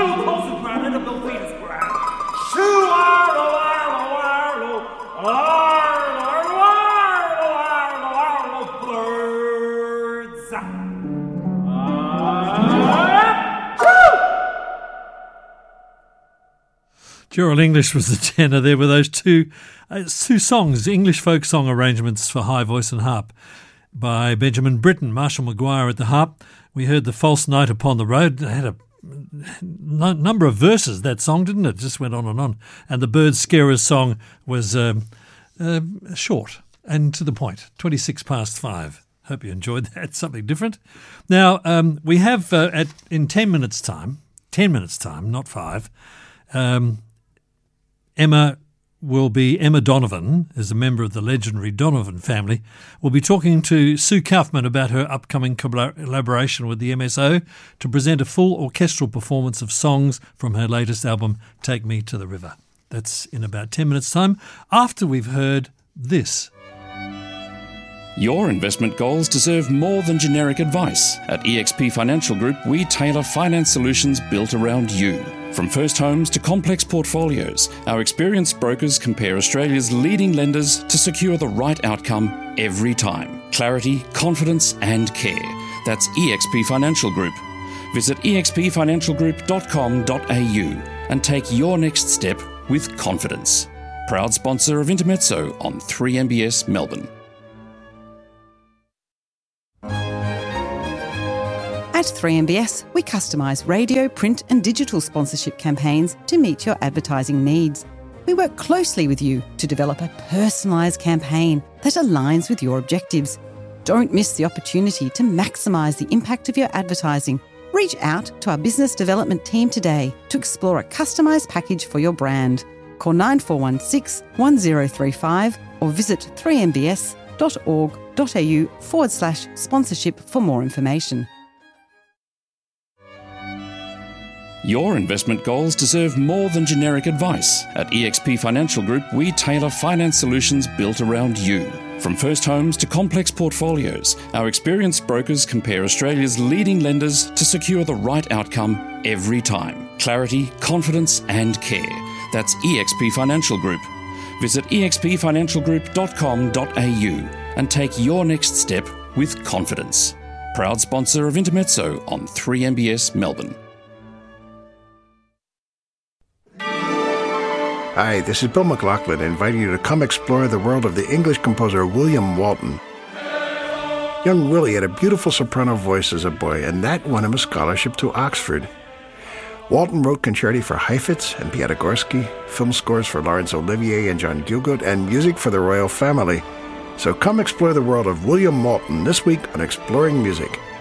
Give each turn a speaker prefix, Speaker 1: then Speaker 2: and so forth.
Speaker 1: Gerald English was the tenor there with those two songs, English folk song arrangements for high voice and harp by Benjamin Britten, Marshall McGuire at the harp. We heard The False Night Upon the Road. It had a number of verses, that song, didn't it? It just went on and on. And the Bird Scarers song was short and to the point, 5:26. Hope you enjoyed that, something different. Now, we have in 10 minutes' time, not 5, Emma Donovan, is a member of the legendary Donovan family, will be talking to Sue Kaufman about her upcoming collaboration with the MSO to present a full orchestral performance of songs from her latest album, Take Me to the River. That's in about 10 minutes' time, after we've heard this.
Speaker 2: Your investment goals deserve more than generic advice. At eXp Financial Group, we tailor finance solutions built around you. From first homes to complex portfolios, our experienced brokers compare Australia's leading lenders to secure the right outcome every time. Clarity, confidence and care. That's eXp Financial Group. Visit expfinancialgroup.com.au and take your next step with confidence. Proud sponsor of Intermezzo on 3MBS Melbourne.
Speaker 3: At 3MBS, we customise radio, print and digital sponsorship campaigns to meet your advertising needs. We work closely with you to develop a personalised campaign that aligns with your objectives. Don't miss the opportunity to maximise the impact of your advertising. Reach out to our business development team today to explore a customised package for your brand. Call 9416 1035 or visit 3mbs.org.au/sponsorship for more information.
Speaker 2: Your investment goals deserve more than generic advice. At eXp Financial Group, we tailor finance solutions built around you. From first homes to complex portfolios, our experienced brokers compare Australia's leading lenders to secure the right outcome every time. Clarity, confidence and care. That's eXp Financial Group. Visit expfinancialgroup.com.au and take your next step with confidence. Proud sponsor of Intermezzo on 3MBS Melbourne.
Speaker 4: Hi, this is Bill McLaughlin inviting you to come explore the world of the English composer William Walton. Young Willie had a beautiful soprano voice as a boy, and that won him a scholarship to Oxford. Walton wrote concerti for Heifetz and Piatigorsky, film scores for Laurence Olivier and John Gielgud, and music for the royal family. So come explore the world of William Walton this week on Exploring Music.